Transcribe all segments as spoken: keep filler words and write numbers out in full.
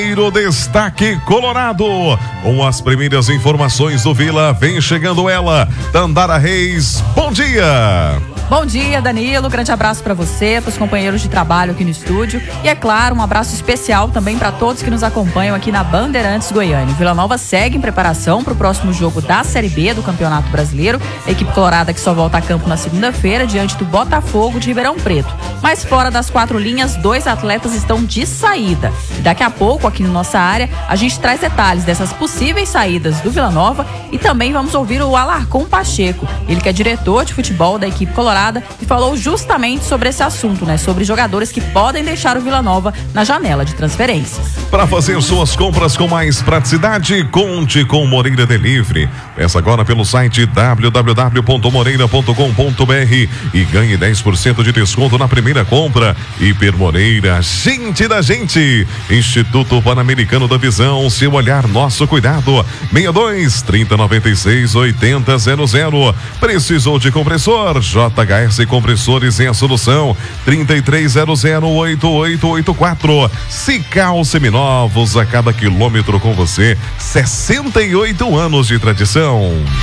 Primeiro destaque colorado, com as primeiras informações do Vila, vem chegando ela, Dandara Reis, bom dia! Bom dia, Danilo, grande abraço para você, para os companheiros de trabalho aqui no estúdio e, é claro, um abraço especial também para todos que nos acompanham aqui na Bandeirantes Goiânia. Vila Nova segue em preparação para o próximo jogo da Série B do Campeonato Brasileiro, a equipe colorada que só volta a campo na segunda-feira diante do Botafogo de Ribeirão Preto. Mas fora das quatro linhas, dois atletas estão de saída. E daqui a pouco, aqui na nossa área, a gente traz detalhes dessas possíveis saídas do Vila Nova e também vamos ouvir o Alarcon Pacheco, ele que é diretor de futebol da equipe colorada e falou justamente sobre esse assunto, né? Sobre jogadores que podem deixar o Vila Nova na janela de transferências. Para fazer suas compras com mais praticidade, conte com Moreira Delivery. Peça agora pelo site w w w ponto moreira ponto com ponto b r e ganhe dez por cento de desconto na primeira compra. Hiper Moreira, gente da gente. Instituto Pan-Americano da Visão, seu olhar, nosso cuidado. seis dois, trinta, noventa e seis, oitenta, zero zero. Precisou de compressor? J H S Compressores é a solução. trinta e três zero zero, oito oito oito quatro. Cical Seminovos, a cada quilômetro com você. sessenta e oito anos de tradição.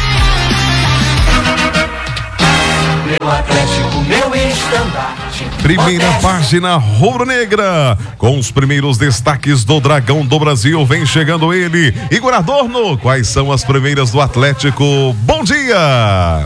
Meu Atlético, meu estandarte. Primeira página rubro-negra, com os primeiros destaques do Dragão do Brasil, vem chegando ele, Igor Adorno. Quais são as primeiras do Atlético? Bom dia!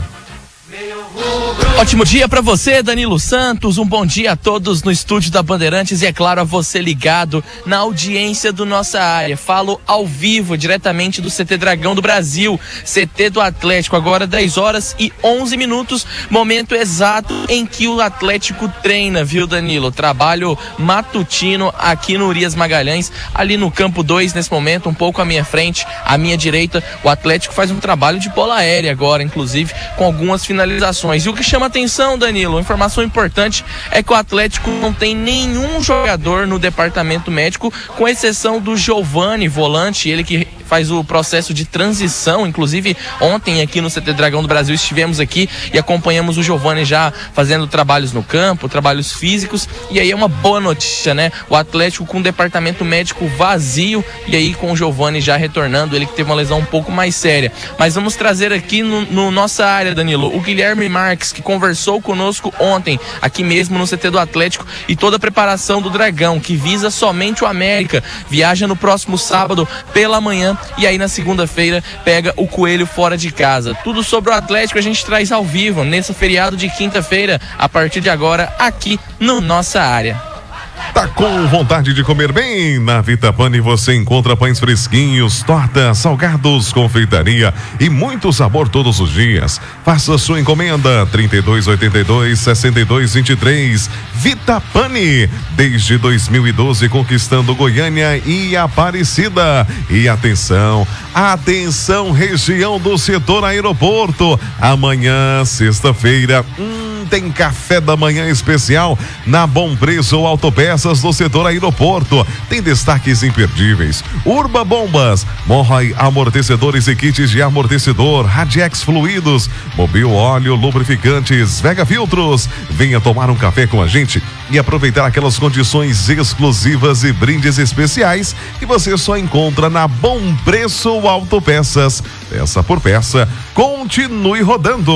Ótimo dia para você, Danilo Santos, um bom dia a todos no estúdio da Bandeirantes e, é claro, a você ligado na audiência do Nossa Área. Falo ao vivo, diretamente do C T Dragão do Brasil, C T do Atlético, agora dez horas e onze minutos, momento exato em que o Atlético treina, viu, Danilo? Trabalho matutino aqui no Urias Magalhães, ali no campo dois nesse momento, um pouco à minha frente, à minha direita, o Atlético faz um trabalho de bola aérea agora, inclusive, com algumas finalizações. E o que chama atenção, Danilo, informação importante é que o Atlético não tem nenhum jogador no departamento médico, com exceção do Giovani, volante, ele que faz o processo de transição. Inclusive, ontem aqui no C T Dragão do Brasil estivemos aqui e acompanhamos o Giovani já fazendo trabalhos no campo, trabalhos físicos, e aí é uma boa notícia, né? O Atlético com o departamento médico vazio e aí com o Giovani já retornando, ele que teve uma lesão um pouco mais séria. Mas vamos trazer aqui no, no nossa área, Danilo, o Guilherme Marques, que conversou conosco ontem, aqui mesmo no C T do Atlético, e toda a preparação do Dragão, que visa somente o América, viaja no próximo sábado pela manhã, e aí na segunda-feira pega o Coelho fora de casa. Tudo sobre o Atlético a gente traz ao vivo, nesse feriado de quinta-feira, a partir de agora, aqui no Nossa Área. Tá com vontade de comer bem? Na Vitapani você encontra pães fresquinhos, tortas, salgados, confeitaria e muito sabor todos os dias. Faça sua encomenda trinta e dois, oitenta e dois, sessenta e dois, vinte e três. Vitapani, desde dois mil e doze conquistando Goiânia e Aparecida. E atenção, atenção região do setor aeroporto. Amanhã, sexta-feira, hum, tem café da manhã especial na Bom Preço Autopeças do setor aeroporto. Tem destaques imperdíveis: Urba Bombas, Monroy Amortecedores e kits de amortecedor, Radiex Fluidos, Mobil Óleo, Lubrificantes, Vega Filtros. Venha tomar um café com a gente e aproveitar aquelas condições exclusivas e brindes especiais que você só encontra na Bom Preço Autopeças. Peça por peça, continue rodando.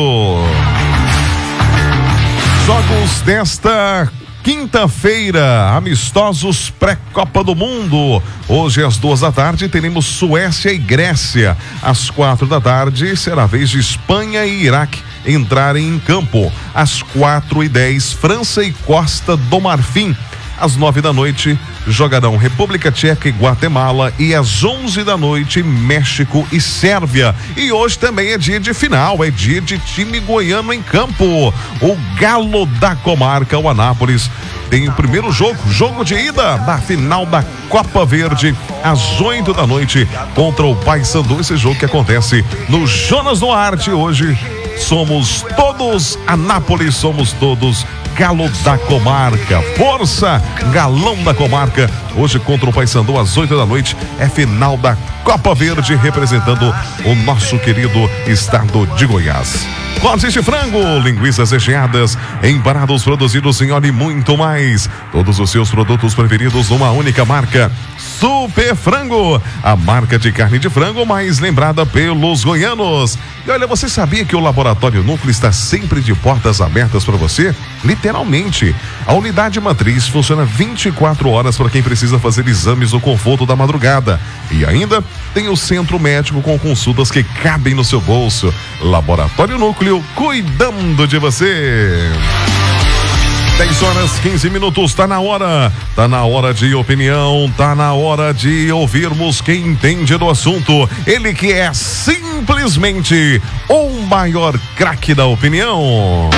Jogos desta quinta-feira, amistosos pré-Copa do Mundo. Hoje às duas da tarde teremos Suécia e Grécia. Às quatro da tarde será a vez de Espanha e Iraque entrarem em campo. Às quatro e dez, França e Costa do Marfim. Às nove da noite, jogarão República Tcheca e Guatemala, e às onze da noite, México e Sérvia. E hoje também é dia de final, é dia de time goiano em campo. O Galo da Comarca, o Anápolis, tem o primeiro jogo, jogo de ida da final da Copa Verde, às oito da noite, contra o Paysandu. Esse jogo que acontece no Jonas Duarte. Hoje somos todos Anápolis, somos todos Galo da Comarca. Força, Galão da Comarca. Hoje contra o Paysandu às oito da noite. É final da Copa Verde, representando o nosso querido estado de Goiás. Cortes de frango, linguiças recheadas, empanados produzidos em óleo e muito mais. Todos os seus produtos preferidos numa única marca. Super Frango, a marca de carne de frango mais lembrada pelos goianos. E olha, você sabia que o Laboratório Núcleo está sempre de portas abertas para você? Literalmente. A unidade matriz funciona vinte e quatro horas para quem precisa fazer exames no conforto da madrugada. E ainda tem o centro médico com consultas que cabem no seu bolso. Laboratório Núcleo, cuidando de você. dez horas, quinze minutos, tá na hora, tá na hora de opinião, tá na hora de ouvirmos quem entende do assunto, ele que é simplesmente o maior craque da opinião.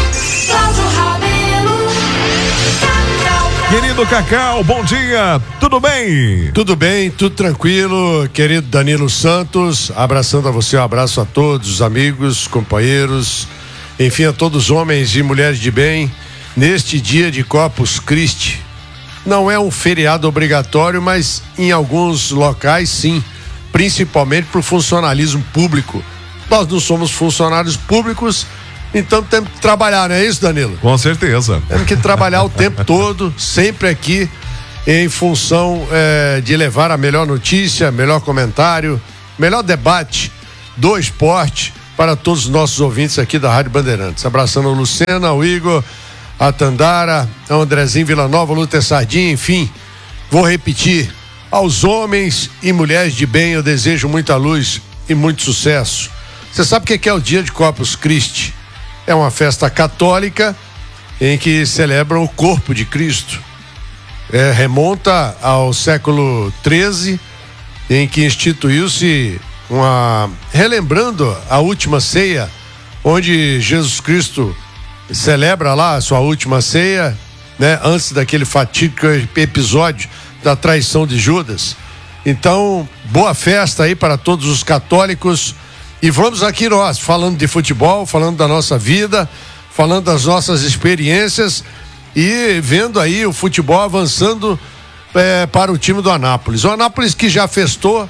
Querido Cacau, bom dia, tudo bem? Tudo bem, tudo tranquilo, querido Danilo Santos, abraçando a você, um abraço a todos os amigos, companheiros, enfim, a todos os homens e mulheres de bem. Neste dia de Corpus Christi, não é um feriado obrigatório, mas em alguns locais sim, principalmente para o funcionalismo público. Nós não somos funcionários públicos, então temos que trabalhar, não é isso, Danilo? Com certeza. Temos que trabalhar o tempo todo, sempre aqui, em função eh, de levar a melhor notícia, melhor comentário, melhor debate do esporte para todos os nossos ouvintes aqui da Rádio Bandeirantes. Abraçando a Lucena, o Igor, a Tandara, a Andrezinho Villanova, o Lúter Sardinha, enfim, vou repetir, aos homens e mulheres de bem eu desejo muita luz e muito sucesso. Você sabe o que é o dia de Corpus Christi? É uma festa católica em que celebra o corpo de Cristo. É, remonta ao século treze, em que instituiu-se uma, relembrando a última ceia, onde Jesus Cristo celebra lá a sua última ceia, né? Antes daquele fatídico episódio da traição de Judas. Então, boa festa aí para todos os católicos. E vamos aqui nós, falando de futebol, falando da nossa vida, falando das nossas experiências e vendo aí o futebol avançando é, para o time do Anápolis. O Anápolis que já festou,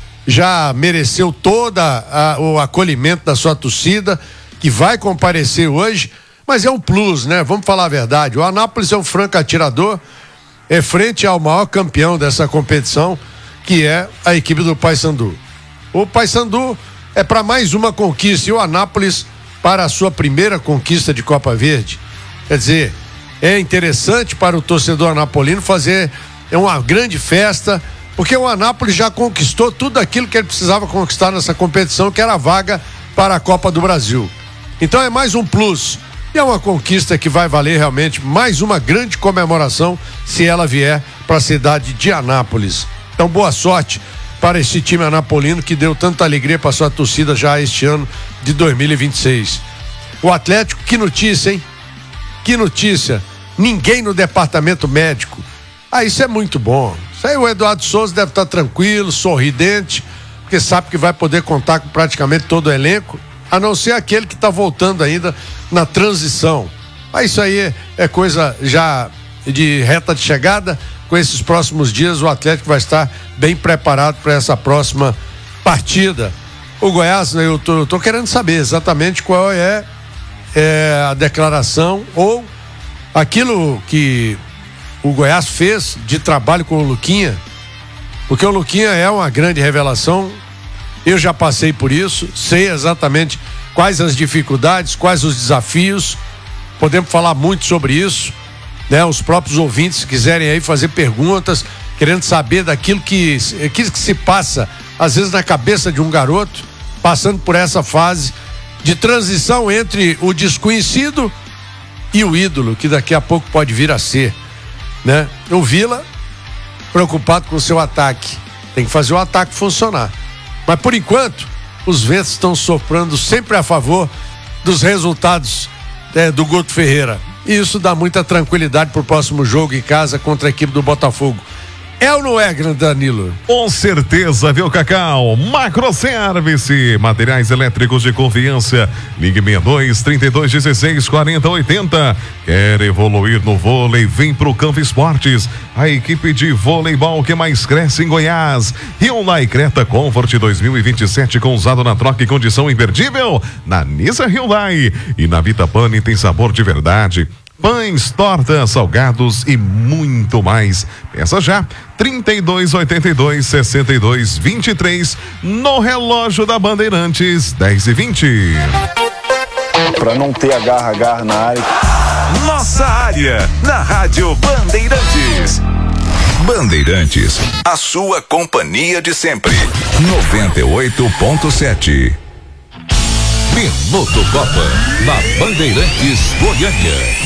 já mereceu todo o acolhimento da sua torcida, que vai comparecer hoje. Mas é um plus, né? Vamos falar a verdade. O Anápolis é um franco atirador, é frente ao maior campeão dessa competição, que é a equipe do Paysandu. O Paysandu é para mais uma conquista e o Anápolis para a sua primeira conquista de Copa Verde. Quer dizer, é interessante para o torcedor anapolino fazer uma grande festa, porque o Anápolis já conquistou tudo aquilo que ele precisava conquistar nessa competição, que era a vaga para a Copa do Brasil. Então é mais um plus. E é uma conquista que vai valer realmente mais uma grande comemoração se ela vier para a cidade de Anápolis. Então, boa sorte para esse time anapolino que deu tanta alegria para sua torcida já este ano de dois mil e vinte e seis. O Atlético, que notícia, hein? Que notícia. Ninguém no departamento médico. Ah, isso é muito bom. Isso aí o Eduardo Souza deve estar tranquilo, sorridente, porque sabe que vai poder contar com praticamente todo o elenco, a não ser aquele que está voltando ainda na transição. Mas isso aí é, é coisa já de reta de chegada. Com esses próximos dias o Atlético vai estar bem preparado para essa próxima partida. O Goiás, eu tô, eu tô querendo saber exatamente qual é, é a declaração ou aquilo que o Goiás fez de trabalho com o Luquinha, porque o Luquinha é uma grande revelação. Eu já passei por isso, sei exatamente quais as dificuldades, quais os desafios, podemos falar muito sobre isso, né? Os próprios ouvintes quiserem aí fazer perguntas, querendo saber daquilo que, que, que se passa, às vezes na cabeça de um garoto, passando por essa fase de transição entre o desconhecido e o ídolo, que daqui a pouco pode vir a ser, né? O Vila, preocupado com o seu ataque, tem que fazer o ataque funcionar. Mas por enquanto, os ventos estão soprando sempre a favor dos resultados é, do Guto Ferreira. E isso dá muita tranquilidade para o próximo jogo em casa contra a equipe do Botafogo. É ou não é, grande Danilo? Com certeza, viu, Cacau? Macroservice, materiais elétricos de confiança. Ligue sessenta e dois, trinta e dois, dezesseis, quarenta, oitenta. Quer evoluir no vôlei? Vem pro Campo Esportes. A equipe de voleibol que mais cresce em Goiás. Hyundai Creta Comfort dois mil e vinte e sete com usado na troca e condição imperdível. Na Nissan Hyundai. E na Vitapane tem sabor de verdade. Pães, tortas, salgados e muito mais. Peça já, trinta e dois, oitenta e dois, sessenta e dois, vinte e três, no relógio da Bandeirantes, dez e vinte. Pra não ter agarra-agarra na área. Nossa área, na Rádio Bandeirantes. Bandeirantes, a sua companhia de sempre. noventa e oito ponto sete. Minuto Copa, na Bandeirantes Goiânia.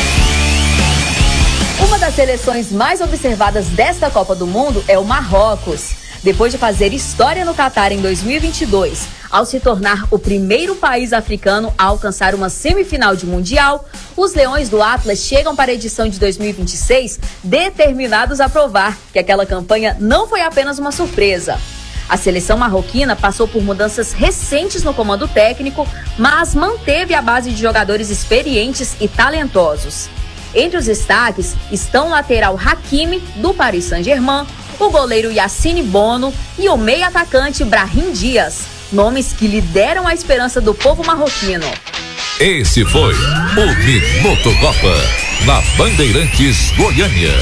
Uma das seleções mais observadas desta Copa do Mundo é o Marrocos. Depois de fazer história no Catar em dois mil e vinte e dois, ao se tornar o primeiro país africano a alcançar uma semifinal de Mundial, os Leões do Atlas chegam para a edição de dois mil e vinte e seis determinados a provar que aquela campanha não foi apenas uma surpresa. A seleção marroquina passou por mudanças recentes no comando técnico, mas manteve a base de jogadores experientes e talentosos. Entre os destaques estão o lateral Hakimi, do Paris Saint-Germain, o goleiro Yassine Bono e o meio-atacante Brahim Dias, nomes que lideram a esperança do povo marroquino. Esse foi o Minuto Copa, na Bandeirantes Goiânia.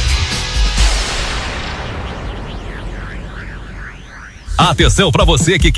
Atenção para você que quer